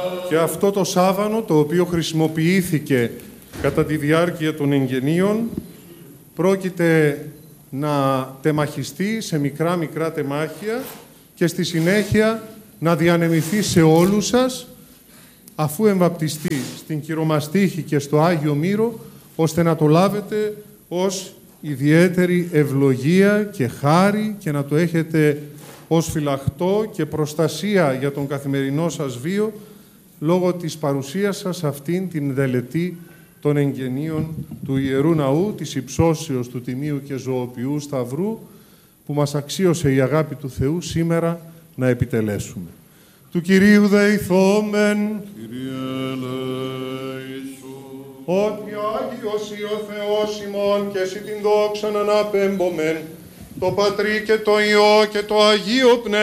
Και αυτό το σάβανο, το οποίο χρησιμοποιήθηκε κατά τη διάρκεια των εγγενείων, πρόκειται να τεμαχιστεί σε μικρά τεμάχια και στη συνέχεια να διανεμηθεί σε όλους σας, αφού εμβαπτιστεί στην Κυρομαστίχη και στο Άγιο Μύρο, ώστε να το λάβετε ως ιδιαίτερη ευλογία και χάρη και να το έχετε ως φυλαχτό και προστασία για τον καθημερινό σας βίο, λόγω της παρουσίας σας αυτήν την τελετή των εγγενείων του Ιερού Ναού, της υψώσεως του Τιμίου και Ζωοποιού Σταυρού, που μας αξίωσε η αγάπη του Θεού σήμερα να επιτελέσουμε. Του Κυρίου δεηθόμεν, ότι Άγιος ή ο Θεός ημών και εσύ την δόξαν αναπέμπομεν, το Πατρί και το Υιό και το Αγίο Πνεύμα,